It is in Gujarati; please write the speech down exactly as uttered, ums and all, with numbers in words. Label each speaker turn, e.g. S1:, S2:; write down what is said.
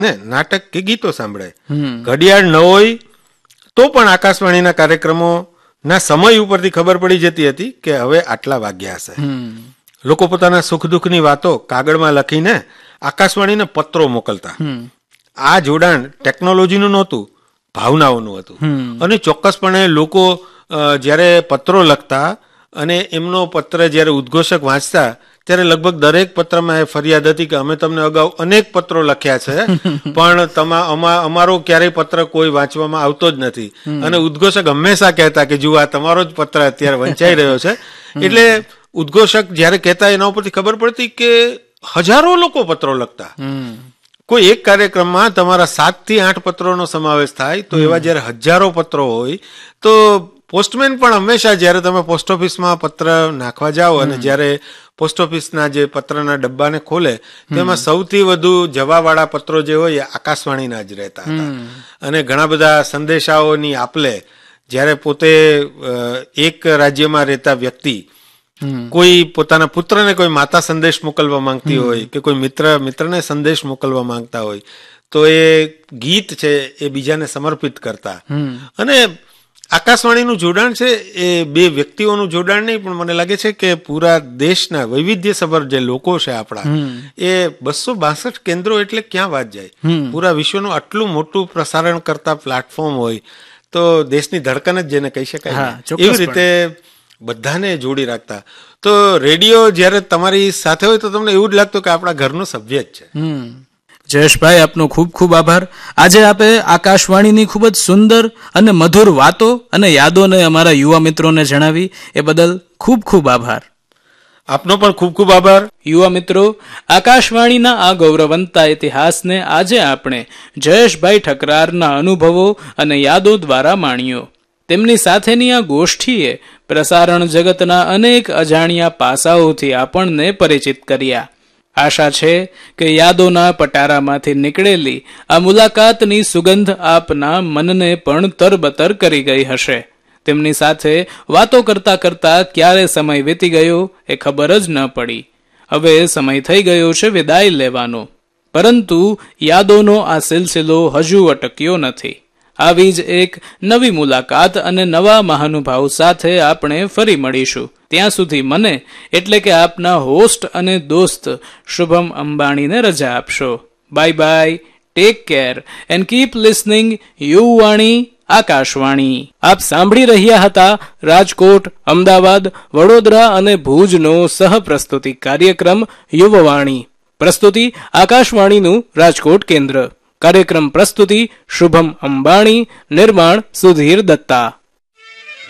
S1: ને નાટક કે ગીતો સાંભળાય. ઘડિયાળ ન હોય તો પણ આકાશવાણીના કાર્યક્રમો ના સમય ઉપરથી ખબર પડી જતી હતી કે હવે આટલા વાગ્યા હશે. લોકો પોતાના સુખ દુઃખની વાતો કાગળમાં લખીને આકાશવાણીને પત્રો મોકલતા. આ જોડાણ ટેકનોલોજીનું નહોતું, ભાવનાઓનું હતું. અને ચોક્કસપણે લોકો જ્યારે પત્રો લખતા અને એમનો પત્ર જ્યારે ઉદ્ઘોષક વાંચતા ત્યારે લગભગ દરેક પત્રમાં એ ફરિયાદ હતી કે અમે તમને અગાઉ અનેક પત્રો લખ્યા છે પણ તમા અમારો ક્યારેય પત્ર કોઈ વાંચવામાં આવતો જ નથી. અને ઉદ્ઘોષક હંમેશા કહેતા કે જુઓ આ તમારો જ પત્ર અત્યારે વંચાઈ રહ્યો છે. એટલે ઉદ્ઘોષક જયારે કહેતા એના ઉપરથી ખબર પડતી કે હજારો લોકો પત્રો લખતા. કોઈ એક કાર્યક્રમમાં તમારા સાત થી આઠ પત્રોનો સમાવેશ થાય તો એવા જયારે હજારો પત્રો હોય તો પોસ્ટમેન પણ હંમેશા જયારે તમે પોસ્ટ ઓફિસમાં પત્ર નાખવા જાઓ અને જયારે પોસ્ટ ઓફિસના જે પત્રના ડબ્બાને ખોલે તેમાં સૌથી વધુ જવાવાળા પત્રો જે હોય એ આકાશવાણીના જ રહેતા હતા. અને ઘણા બધા સંદેશાઓની આપલે જયારે પોતે એક રાજ્યમાં રહેતા વ્યક્તિ કોઈ પોતાના પુત્રને કોઈ માતા સંદેશ મોકલવા માંગતી હોય કે કોઈ મિત્ર મિત્રને સંદેશ મોકલવા માંગતા હોય તો એ ગીત છે એ બીજાને સમર્પિત કરતા. અને આકાશવાણીનું જોડાણ છે એ બે વ્યક્તિઓનું જોડાણ નહીં પણ મને લાગે છે કે પૂરા દેશના વૈવિધ્યસભર જે લોકો છે આપણા એ બસો બાસઠ કેન્દ્રો એટલે ક્યાં વાત જાય. પૂરા વિશ્વનું આટલું મોટું પ્રસારણ કરતા પ્લેટફોર્મ હોય તો દેશની ધડકન જ જેને કહી શકાય. એવી રીતે બધાને જોડી રાખતા. તો રેડિયો જયારે તમારી સાથે હોય તો તમને એવું જ લાગતું કે આપણા ઘરનું સભ્ય જ છે.
S2: જયેશભાઈ, આપનો ખૂબ ખૂબ આભાર. આજે આપે આકાશવાણીની ખૂબ જ સુંદર અને મધુર વાતો અને યાદોને અમારા યુવા મિત્રોને જણાવી એ બદલ ખૂબ ખૂબ આભાર.
S1: આપનો પણ ખૂબ ખૂબ આભાર.
S2: યુવા મિત્રો, આકાશવાણીના આ ગૌરવવંતા ઇતિહાસને આજે આપણે જયેશભાઈ ઠકરારના અનુભવો અને યાદો દ્વારા માણ્યો. તેમની સાથેની આ ગોષ્ઠીએ પ્રસારણ જગતના અનેક અજાણ્યા પાસાઓથી આપણને પરિચિત કર્યા. આશા છે કે યાદોના પટારામાંથી નીકળેલી આ મુલાકાતની સુગંધ આપના મનને પણ તરબતર કરી ગઈ હશે. તેમની સાથે વાતો કરતા કરતા ક્યારે સમય વીતી ગયો એ ખબર જ ન પડી. હવે સમય થઈ ગયો છે વિદાય લેવાનો, પરંતુ યાદોનો આ સિલસિલો હજુ અટક્યો નથી. આવી જ એક નવી મુલાકાત અને નવા મહાનુભાવ સાથે આપણે ફરી મળીશું. ત્યાં સુધી મને એટલે કે આપના હોસ્ટ અને દોસ્ત શુભમ અંબાણીને રજા આપશો. Bye bye, take care and keep listening યુવાણી Akashvani. આપ સાંભળી રહ્યા હતા રાજકોટ, અમદાવાદ, વડોદરા અને ભુજનો સહપ્રસ્તુતિ કાર્યક્રમ યુવવાણી. પ્રસ્તુતિ આકાશવાણીનું રાજકોટ કેન્દ્ર. કાર્યક્રમ પ્રસ્તુતિ શુભમ અંબાણી. નિર્માણ સુધીર દત્તા.